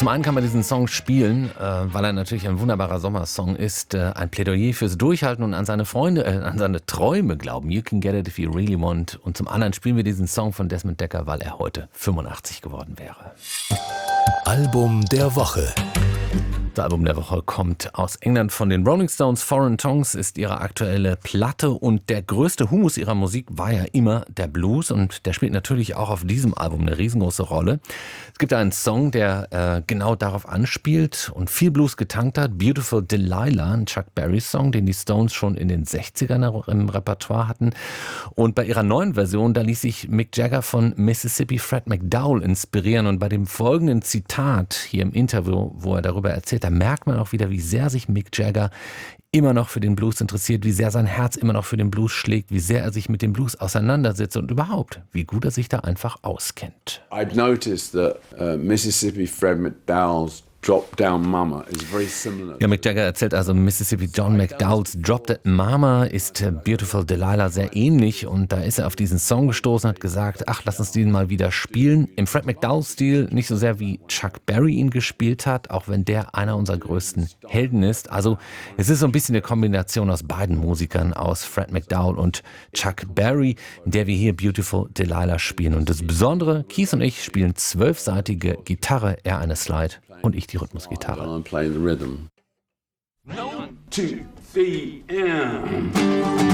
Zum einen kann man diesen Song spielen, weil er natürlich ein wunderbarer Sommersong ist, ein Plädoyer fürs Durchhalten und an seine Freunde, an seine Träume glauben. You can get it if you really want. Und zum anderen spielen wir diesen Song von Desmond Dekker, weil er heute 85 geworden wäre. Album der Woche. Das Album der Woche kommt aus England von den Rolling Stones. Foreign Tongues ist ihre aktuelle Platte und der größte Humus ihrer Musik war ja immer der Blues und der spielt natürlich auch auf diesem Album eine riesengroße Rolle. Es gibt einen Song, der genau darauf anspielt und viel Blues getankt hat. Beautiful Delilah, ein Chuck Berry-Song, den die Stones schon in den 60ern im Repertoire hatten. Und bei ihrer neuen Version, da ließ sich Mick Jagger von Mississippi Fred McDowell inspirieren und bei dem folgenden Zitat hier im Interview, wo er darüber erzählt, da merkt man auch wieder, wie sehr sich Mick Jagger immer noch für den Blues interessiert, wie sehr sein Herz immer noch für den Blues schlägt, wie sehr er sich mit dem Blues auseinandersetzt und überhaupt, wie gut er sich da einfach auskennt. I've noticed that Mississippi Fred McDowell's Drop Down Mama is very similar. Ja, Mick Jagger erzählt also, Mississippi John McDowells Drop Dead Mama ist Beautiful Delilah sehr ähnlich und da ist er auf diesen Song gestoßen und hat gesagt, ach, lass uns den mal wieder spielen. Im Fred McDowell-Stil, nicht so sehr wie Chuck Berry ihn gespielt hat, auch wenn der einer unserer größten Helden ist. Also es ist so ein bisschen eine Kombination aus beiden Musikern, aus Fred McDowell und Chuck Berry, in der wir hier Beautiful Delilah spielen. Und das Besondere, Keith und ich spielen 12-seitige Gitarre, er eine Slide und ich die Rhythmusgitarre. I'm playing the rhythm. 1, 2, 3, and